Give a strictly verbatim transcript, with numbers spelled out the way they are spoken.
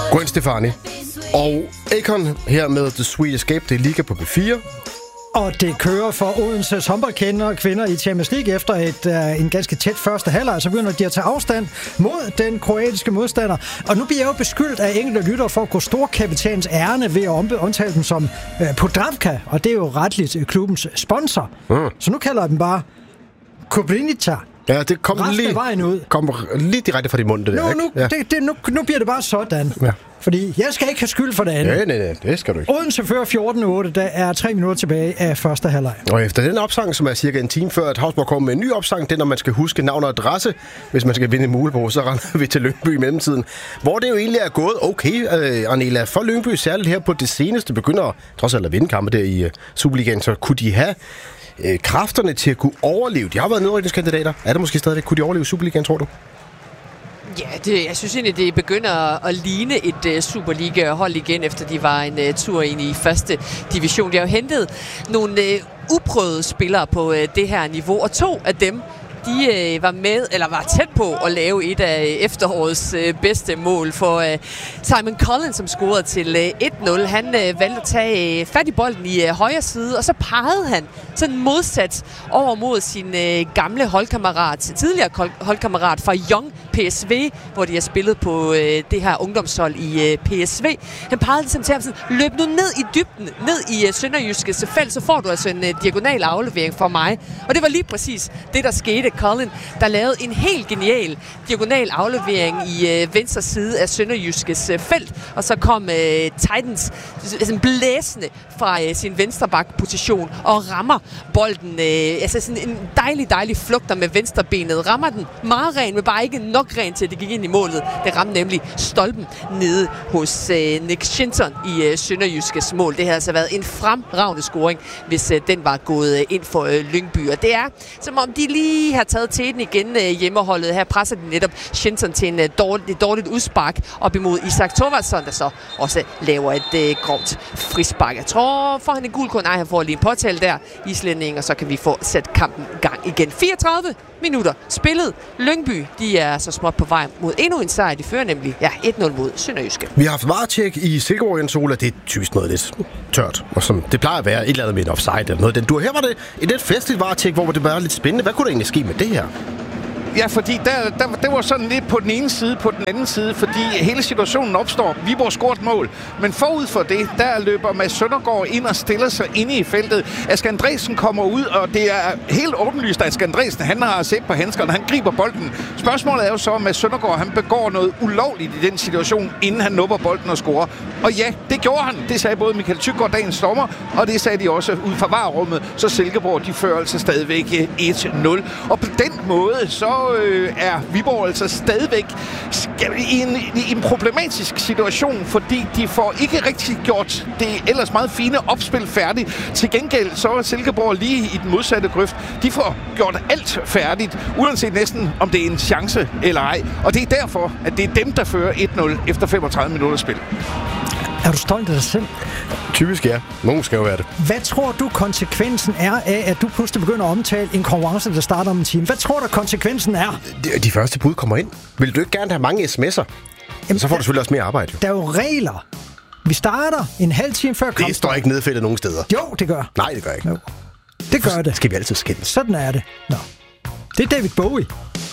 Gwen Stefani. Og Akon her med The Sweet Escape. Det ligger på B fire. Og det kører for Odenses håndboldkvinder kvinder i Champions League efter et, uh, en ganske tæt første halvleg. Så begynder de at tage afstand mod den kroatiske modstander. Og nu bliver jeg jo beskyldt af enkelte lyttere for at gå storkapitans ærne ved at omtale dem som uh, Podravka. Og det er jo retligt klubbens sponsor. Mm. Så nu kalder jeg dem bare Kobrinica. Ja, det kommer lige, kom lige direkte fra din mund, det nu, der, ikke? Nu, ja. det, det, nu, nu bliver det bare sådan. Ja. Fordi jeg skal ikke have skyld for det andet. Nej, nej, nej, det skal du ikke. Odense fører fjorten otte, der er tre minutter tilbage af første halvleg. Og efter den opsang, som er cirka en time før, at Hausborg kommer med en ny opsang, det er, når man skal huske navn og adresse, hvis man skal vinde en mulepose, så render vi til Lyngby i mellemtiden. Hvor det jo egentlig er gået okay, uh, Arnela, for Lyngby, særligt her på det seneste, begynder trods alt at vinde kampe der i uh, Superligaen, så kunne de have uh, kræfterne til at kunne overleve. De har været nedrykningskandidater. Er det måske stadigvæk, kunne de overleve Superligaen, tror du? Ja, det, jeg synes egentlig, det begynder at ligne et uh, Superliga-hold igen, efter de var en uh, tur ind i første division. De har jo hentet nogle uh, uprøvede spillere på uh, det her niveau, og to af dem, de øh, var med, eller var tæt på at lave et af efterårets øh, bedste mål for øh, Simon Collins, som scorede til øh, et nul. Han øh, valgte at tage øh, fat i bolden i øh, højre side, og så pegede han sådan modsat over mod sin øh, gamle holdkammerat, tidligere holdkammerat fra Young P S V, hvor de har spillet på øh, det her ungdomshold i øh, P S V. Han pegede ligesom til ham sådan, løb nu ned i dybden, ned i øh, Sønderjyskes felt, så får du altså en øh, diagonal aflevering for mig. Og det var lige præcis det, der skete. Colin, der lavede en helt genial diagonal aflevering i øh, venstre side af Sønderjyskes øh, felt, og så kom øh, Titans altså, blæsende fra øh, sin venstreback-position og rammer bolden. Øh, altså sådan en dejlig, dejlig flugter med venstrebenet. Rammer den meget ren, men bare ikke nok ren til, at det gik ind i målet. Det ramte nemlig stolpen nede hos øh, Nick Shinton i øh, Sønderjyskes mål. Det havde altså været en fremragende scoring, hvis øh, den var gået øh, ind for øh, Lyngby. Og det er, som om de lige har taget teten igen øh, hjemmeholdet. Her presser de netop Shinton til en øh, dårligt, et dårligt udspark op imod Isak Thorvaldsson, der så også laver et øh, grovt frispark. Jeg tror, får han en gul kun. Nej, han får lige en påtale der, islænding, og så kan vi få sat kampen i gang igen. fireogtredive minutter spillet. Lyngby, de er så småt på vej mod endnu en sejr. De fører nemlig ja, et nul mod Sønderjyske. Vi har haft varetjek i Silkeborg, Jens Ola. Det er typisk noget lidt tørt, og som det plejer at være et eller andet med en offside eller noget. Den du her var det et lidt festligt varetjek, hvor det var lidt spændende. Hvad kunne der egentlig ske med det her? Ja, fordi der, der, det var sådan lidt på den ene side, på den anden side, fordi hele situationen opstår. Viborg scorer et mål, men forud for det, der løber Mads Søndergaard ind og stiller sig inde i feltet. Asger Andresen kommer ud, og det er helt åbenlyst, at Asger Andresen, han har set på handskerne, han griber bolden. Spørgsmålet er jo så, at Mads Søndergaard, han begår noget ulovligt i den situation, inden han nupper bolden og scorer. Og ja, det gjorde han. Det sagde både Michael Thygaard, dagens dommer, og det sagde de også ud fra varerummet. Så Silkeborg, de fører altså stadigvæk et nul. Og på den måde, så øh, er Viborg altså stadigvæk i en, i en problematisk situation, fordi de får ikke rigtig gjort det ellers meget fine opspil færdigt. Til gengæld så er Silkeborg lige i den modsatte grøft. De får gjort alt færdigt, uanset næsten om det er en chance eller ej. Og det er derfor, at det er dem, der fører et nul efter femogtredive minutter spil. Er du stolt af dig selv? Typisk ja. Nogen skal jo være det. Hvad tror du konsekvensen er af, at du pludselig begynder at omtale en konkurrence, der starter om en time? Hvad tror du konsekvensen er? De, de første bud kommer ind. Vil du ikke gerne have mange sms'er? Jamen, så får du selvfølgelig også mere arbejde. Jo. Der er jo regler. Vi starter en halv time før kampen. Det står ikke nedfældet nogen steder. Jo, det gør. Nej, det gør ikke. Jo. Det gør det. Skal vi altid skændes? Sådan er det. Nå. Det er David Bowie.